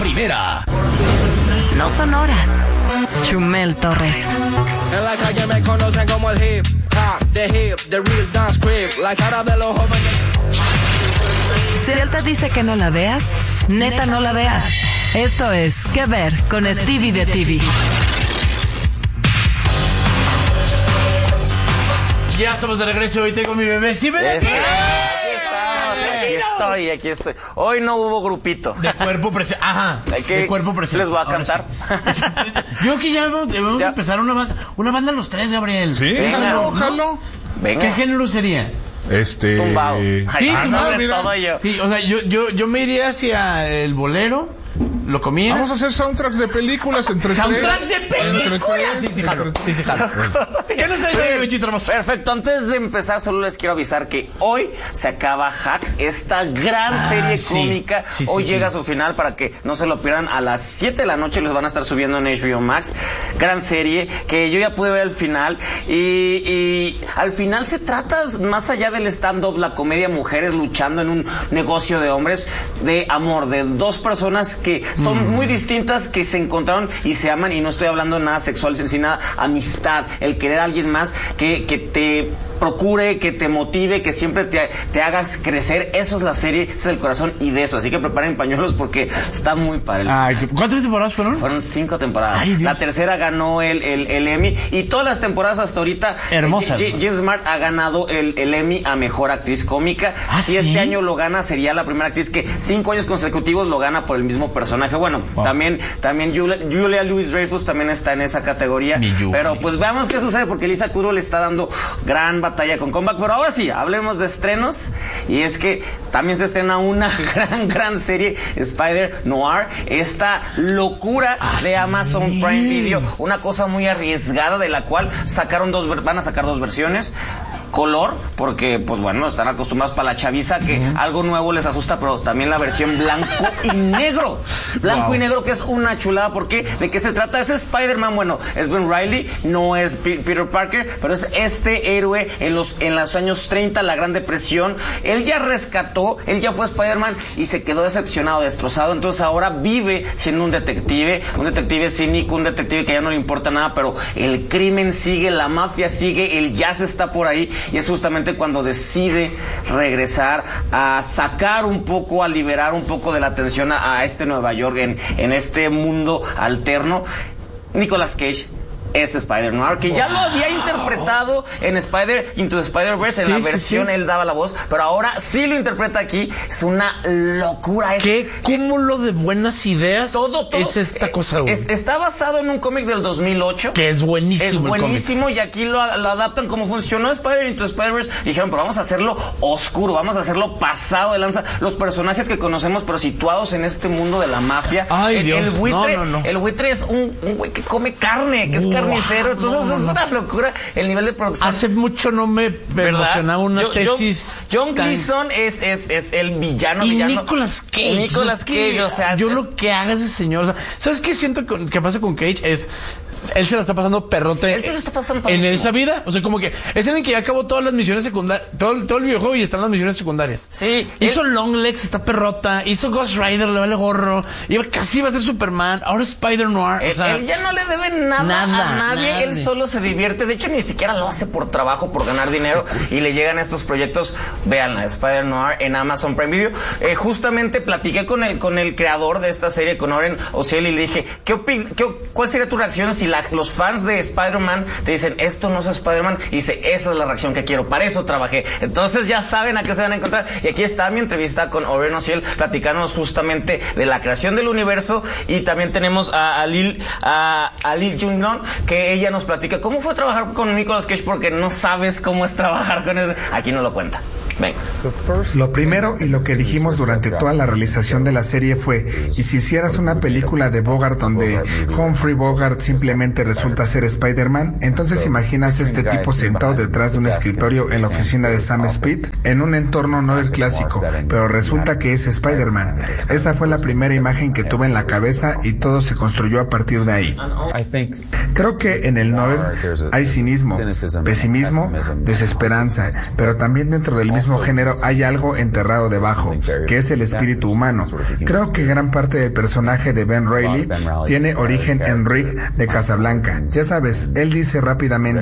primera. No son horas. Chumel Torres. En la calle me conocen como el hip hop, the real dance creep, la cara de los jóvenes. Si él te dice que no la veas, neta no la veas. Esto es ¿Qué ver? Con Stevie de TV. Ya estamos de regreso, hoy tengo mi bebé Stevie de TV. Aquí estoy. Hoy no hubo grupito. De cuerpo presente. Ajá. De cuerpo presente. Les voy a cantar. Sí. Yo que ya debemos empezar una banda los tres, Gabriel. Sí, ojalá. Venga. ¿Qué género sería? Tumbado. Sí, tumbado. Todo yo. Sí, o sea, yo me iría hacia el bolero. ¿Lo comía? Vamos a hacer soundtracks de películas entre ¿Soundtracks de películas? Sí, jalo. ¿Qué nos está diciendo, Bichito hermoso? Perfecto, antes de empezar solo les quiero avisar que hoy se acaba Hacks, esta gran serie cómica. Hoy llega a su final para que no se lo pierdan. A las 7 de la noche los van a estar subiendo en HBO Max. Gran serie que yo ya pude ver el final y al final se trata, más allá del stand-up, la comedia, mujeres luchando en un negocio de hombres, de amor, de dos personas que son muy distintas, que se encontraron y se aman, y no estoy hablando de nada sexual, sino nada, amistad, el querer a alguien más que te procure, que te motive, que siempre te hagas crecer. Eso es la serie, ese es el corazón y de eso, así que preparen pañuelos porque está muy padre. ¿Cuántas temporadas fueron? Fueron 5 temporadas. Ay, la tercera ganó el Emmy, y todas las temporadas hasta ahorita hermosas. Jean Smart ha ganado el Emmy a mejor actriz cómica. Si este año lo gana, sería la primera actriz que 5 años consecutivos lo gana por el mismo personaje. Bueno, también Julia Louis-Dreyfus también está en esa categoría, pero pues veamos qué sucede, porque Lisa Kudrow le está dando gran batalla con Comeback. Pero ahora sí, hablemos de estrenos, y es que también se estrena una gran serie, Spider-Noir, esta locura de Amazon Prime Video, una cosa muy arriesgada, de la cual van a sacar 2 versiones. Color, porque pues bueno, están acostumbrados para la chaviza que algo nuevo les asusta, pero también la versión blanco y negro. Blanco y negro, que es una chulada, porque ¿de qué se trata? Ese Spider-Man, bueno, es Ben Reilly, no es Peter Parker, pero es este héroe en los años 30, la Gran Depresión. Él ya ya fue Spider-Man y se quedó decepcionado, destrozado. Entonces ahora vive siendo un detective cínico, un detective que ya no le importa nada, pero el crimen sigue, la mafia sigue, el jazz está por ahí. Y es justamente cuando decide regresar a sacar un poco, a liberar un poco de la atención a este Nueva York, en este mundo alterno. Nicolas Cage es Spider-Noir, que ya lo había interpretado en Into the Spider-Verse, en la versión él daba la voz, pero ahora sí lo interpreta aquí. Es una locura. ¿Qué cúmulo de buenas ideas todo es esta cosa? Está basado en un cómic del 2008. Que es buenísimo. Es buenísimo, y aquí lo adaptan como funcionó Into the Spider-Verse. Dijeron, pero vamos a hacerlo oscuro, vamos a hacerlo pasado de lanza. Los personajes que conocemos, pero situados en este mundo de la mafia. El buitre, el buitre es un güey que come carne, que es carnicero. Entonces es una locura el nivel de producción. Hace mucho no me emocionaba una tesis. John Gleason es el villano. Nicolas Cage, o sea, yo lo que haga ese señor, o sea, ¿sabes qué siento que pasa con Cage? Es él se la está pasando perrote. Él se lo está pasando en esa vida. O sea, como que es en el que ya acabó todas las misiones secundarias, todo el videojuego, y están las misiones secundarias. Sí. Hizo Longlegs, está perrota. Hizo Ghost Rider, le vale gorro. Casi iba a ser Superman. Ahora Spider-Noir. O sea, él ya no le debe nada a nadie. Él solo se divierte. De hecho, ni siquiera lo hace por trabajo, por ganar dinero. Y le llegan estos proyectos. Véanla, Spider-Noir en Amazon Prime Video. Justamente platiqué con el creador de esta serie, con Oren Ociel, y le dije, ¿cuál sería tu reacción si los fans de Spider-Man te dicen, esto no es Spider-Man? Y dice, esa es la reacción que quiero, para eso trabajé. Entonces ya saben a qué se van a encontrar. Y aquí está mi entrevista con Oren Ociel, platicándonos justamente de la creación del universo. Y también tenemos a Lil Jung-non, que ella nos platica cómo fue trabajar con Nicolas Cage, porque no sabes cómo es trabajar con ese. Aquí nos lo cuenta. Venga. Lo primero y lo que dijimos durante toda la realización de la serie fue, ¿y si hicieras una película de Bogart donde Humphrey Bogart simplemente resulta ser Spider-Man? Entonces imaginas este tipo sentado detrás de un escritorio en la oficina de Sam Speed, en un entorno no del clásico, pero resulta que es Spider-Man. Esa fue la primera imagen que tuve en la cabeza, y todo se construyó a partir de ahí. Creo que en el noir hay cinismo, pesimismo, desesperanza, pero también dentro del mismo mismo género hay algo enterrado debajo, que es el espíritu humano. Creo que gran parte del personaje de Ben Reilly tiene origen en Rick de Casablanca. Ya sabes, él dice rápidamente